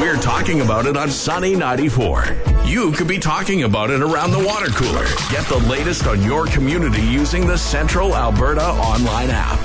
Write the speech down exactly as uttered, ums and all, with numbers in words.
we're talking about it on Sunny ninety-four. You could be talking about it around the water cooler. Get the latest on your community using the Central Alberta online app.